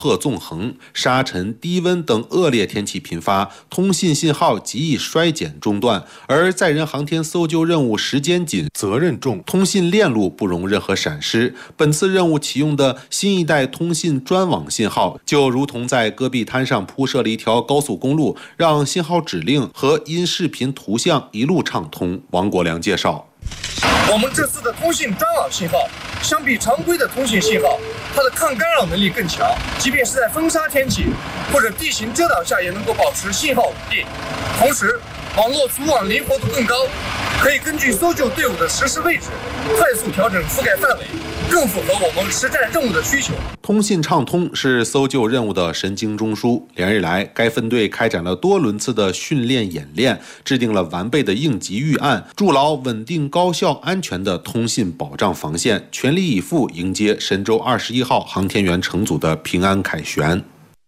鹤纵横、沙尘、低温等恶劣天气频发，通信信号极易衰减中断。而载人航天搜救任务时间紧、责任重，通信链路不容任何闪失。本次任务启用的新一代通信专网信号，就如同在戈壁滩上铺设了一条高速公路，让信号指令和音视频图像一路畅通。王国良介绍。 我们这次的通信专网信号，相比常规的通信信号，它的抗干扰能力更强，即便是在风沙天气或者地形遮挡下，也能够保持信号稳定。同时，网络组网灵活度更高，可以根据搜救队伍的实时位置，快速调整覆盖范围，更符合我们实战任务的需求。 通信畅通是搜救任务的神经中枢。连日来，该分队开展了多轮次的训练演练，制定了完备的应急预案，筑牢稳定、高效、安全的通信保障防线，全力以赴迎接神舟21号航天员乘组的平安凯旋。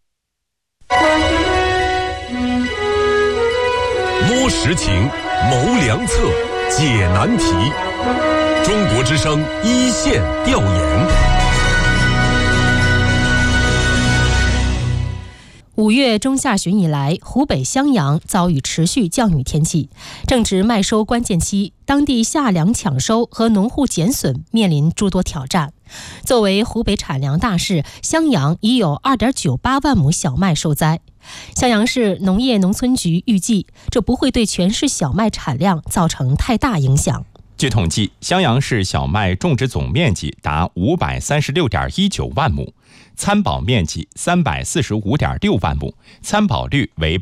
摸实情，谋良策，解难题。中国之声一线调研。 5月中下旬以来，湖北襄阳遭遇持续降雨天气，正值麦收关键期，当地夏粮抢收和农户减损面临诸多挑战。作为湖北产粮大市，襄阳已有 2.98 万亩小麦受灾。襄阳市农业农村局预计，这不会对全市小麦产量造成太大影响。 据统计，襄阳市小麦种植总面积达 536.19 万亩，参保面积 345.6 万亩，参保率为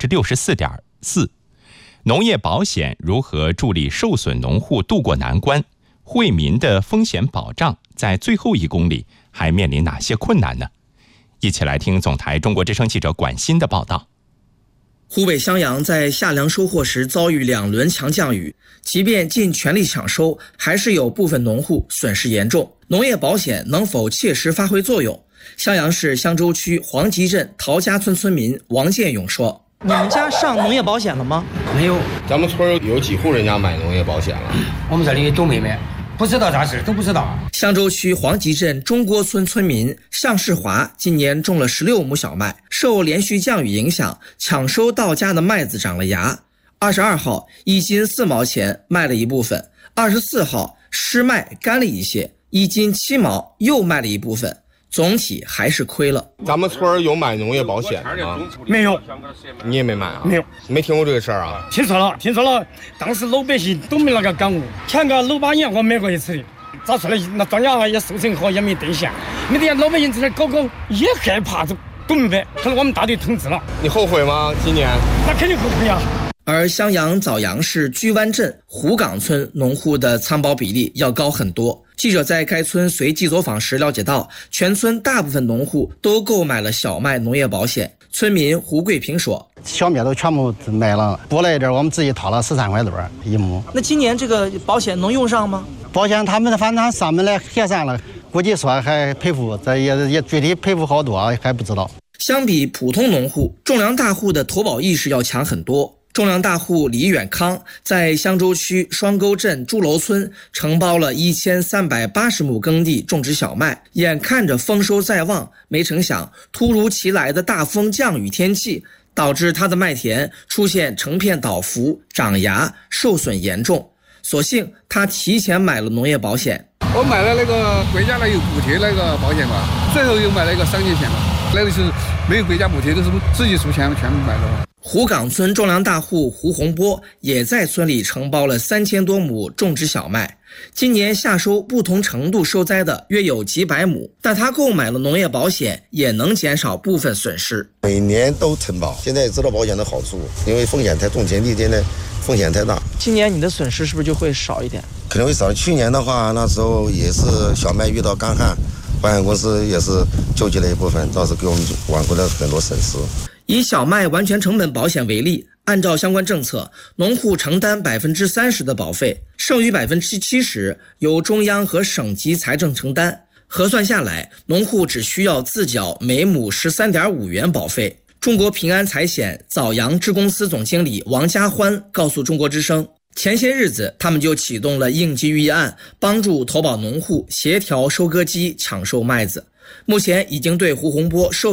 64.4%。农业保险如何助力受损农户渡过难关？惠民的风险保障在最后1公里还面临哪些困难呢？一起来听总台中国之声记者管欣的报道。 湖北襄阳在夏粮收获时遭遇2轮强降雨，即便尽全力抢收，还是有部分农户损失严重。农业保险能否切实发挥作用？襄阳市襄州区黄集镇陶家村村民王建勇说：“ 你们家上农业保险了吗？ 没有，咱们村有几户人家买农业保险了？ 我们这里都没买。”不知道咋事，都不知道。 襄州区黄集镇中郭村村民向世华今年种了16亩小麦，受连续降雨影响，抢收到家的麦子长了芽。22号1斤4毛钱卖了一部分，24号湿麦干了一些，1斤7毛又卖了一部分，总体还是亏了。 咱们村有买农业保险吗？ 没有。 你也没买啊？ 没有， 没听过这个事儿啊？ 听说了，当时老百姓都没那个感悟。前个6、8年我买过一次的，咋说呢？那庄稼也收成好，也没兑现，没得老百姓在那搞也害怕，都明白。可能我们大队统治了。 你后悔吗？今年？ 那肯定后悔啊。 而襄阳枣阳市居湾镇湖岗村农户的参保比例要高很多。记者在该村随机走访时了解到，全村大部分农户都购买了小麦农业保险。村民胡桂平说：“ 小麦都全部买了，补了一点，我们自己掏了13块多一亩。 那今年这个保险能用上吗？ 保险他们反正上门来核算了，估计说还赔付，这也具体赔付好多还不知道。” 相比普通农户，种粮大户的投保意识要强很多。种粮大户李远康在襄州区双沟镇朱楼村承包了1380亩耕地种植小麦，眼看着丰收在望，没成想突如其来的大风降雨天气导致他的麦田出现成片倒伏、长芽、受损严重。所幸他提前买了农业保险。 我买了那个国家有补贴那个保险嘛，最后又买了一个3年险嘛，那个是没有国家补贴，都是自己出钱全部买的。 湖岗村种粮大户胡洪波也在村里承包了3000多亩种植小麦，今年夏收不同程度受灾的约有几百亩，但他购买了农业保险，也能减少部分损失。 每年都承保，现在也知道保险的好处，因为风险太重，田地现在风险太大。 今年你的损失是不是就会少一点？ 可能会少。去年的话，那时候也是小麦遇到干旱，保险公司也是救济了一部分，倒是给我们挽回了很多损失。 以小麦完全成本保险为例，按照相关政策，农户承担30%的保费，剩余70%由中央和省级财政承担。核算下来，农户只需要自缴每亩13.5元保费。中国平安财险枣阳支公司总经理王家欢告诉中国之声，前些日子他们就启动了应急预案，帮助投保农户协调收割机抢收麦子。目前已经对胡洪波授